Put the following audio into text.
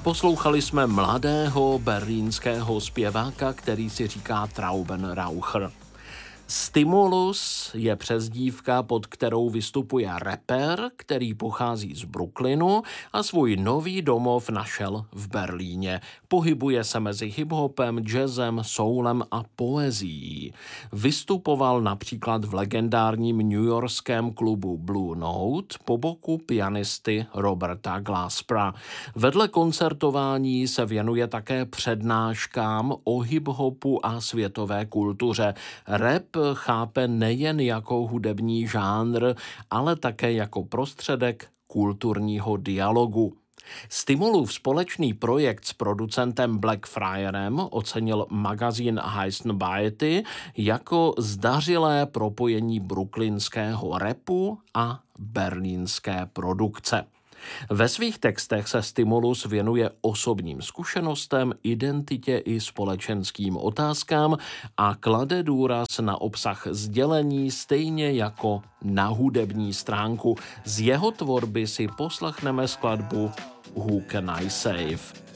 Poslouchali jsme mladého berlínského zpěváka, který si říká Traubenraucher. Stimulus je přezdívka, pod kterou vystupuje rapper, který pochází z Brooklynu a svůj nový domov našel v Berlíně. Pohybuje se mezi hiphopem, jazzem, soulem a poezií. Vystupoval například v legendárním newyorském klubu Blue Note po boku pianisty Roberta Glaspera. Vedle koncertování se věnuje také přednáškám o hiphopu a světové kultuře. Rap chápe nejen jako hudební žánr, ale také jako prostředek kulturního dialogu. Stimulův společný projekt s producentem Blackfriarem ocenil magazín Highsnobiety jako zdařilé propojení brooklynského rapu a berlínské produkce. Ve svých textech se Stimulus věnuje osobním zkušenostem, identitě i společenským otázkám a klade důraz na obsah sdělení stejně jako na hudební stránku. Z jeho tvorby si poslechneme skladbu Who Can I Save?